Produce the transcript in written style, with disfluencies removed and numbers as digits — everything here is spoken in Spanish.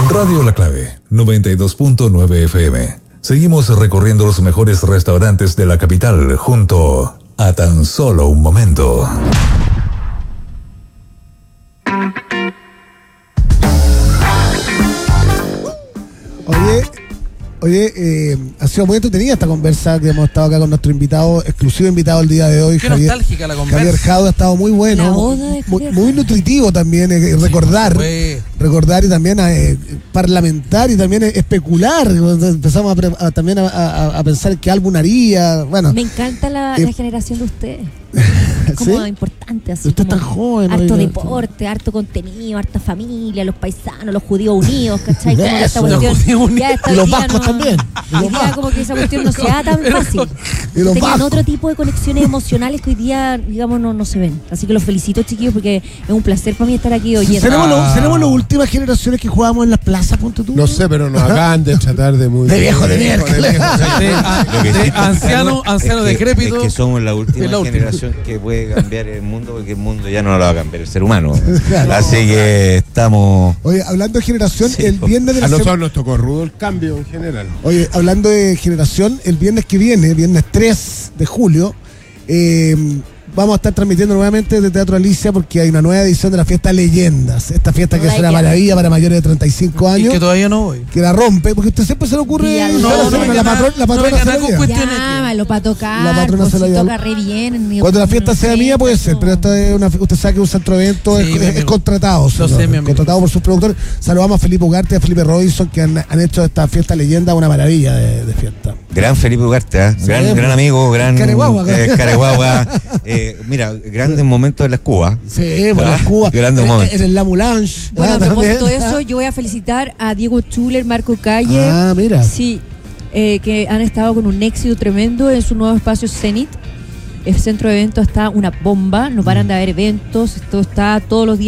Radio La Clave, 92.9 FM. Seguimos recorriendo los mejores restaurantes de la capital junto a Tan Solo Un Momento. Oye, ha sido muy entretenida esta conversa que hemos estado acá con nuestro invitado, exclusivo invitado el día de hoy. Qué Javier, nostálgica la conversa. Javier Jado ha estado muy bueno. La boda de Javier muy nutritivo también, recordar y también parlamentar y también especular. Empezamos también a pensar qué álbum haría. Bueno, me encanta la generación de ustedes. Es como importante, así. Usted es tan joven. Harto deporte, harto contenido, harta familia, los paisanos, los judíos unidos, ¿cachai? Como que esta cuestión, y los vascos también. Hoy día como que esa cuestión no se da tan fácil. Tenían otro tipo de conexiones emocionales que hoy día, digamos, no se ven. Así que los felicito, chiquillos, porque es un placer para mí estar aquí oyendo. ¿Seremos las últimas generaciones que jugábamos en las plazas, punto tú? No sé, pero nos acaban de tratar de muy... De viejo de mierda. Anciano decrépito. Es que somos la última generación que puede cambiar el mundo, porque el mundo ya no lo va a cambiar el ser humano. Claro. Así que estamos... Oye, hablando de generación, sí, el viernes de la a nosotros nos tocó rudo el cambio en general. Oye, hablando de generación, el viernes que viene, viernes 3 de julio, vamos a estar transmitiendo nuevamente desde Teatro Alicia porque hay una nueva edición de la fiesta Leyendas. Esta fiesta que es una maravilla para mayores de 35 años. Y que todavía no voy. Que la rompe, porque usted siempre se le ocurre. La patrona se la lleva. Llámalo para tocar. La patrona se la lleva. Toca re bien. Cuando la fiesta sea mía puede ser, pero esta es usted sabe que un centro de eventos es contratado. Contratado por sus productores. Saludamos a Felipe Ugarte y a Felipe Robinson que han hecho esta fiesta Leyenda una maravilla de fiesta. Gran Felipe Ugarte, Sí, gran amigo, gran Careguagua. Mira, grandes momentos de las Cubas. Sí, bueno, las Cubas. Grandes momentos. En el La Moulange. Bueno, a propósito de eso, yo voy a felicitar a Diego Schuller, Marco Calle. Mira. Sí, que han estado con un éxito tremendo en su nuevo espacio Zenit. El centro de eventos está una bomba, no paran de haber eventos, esto está todos los días.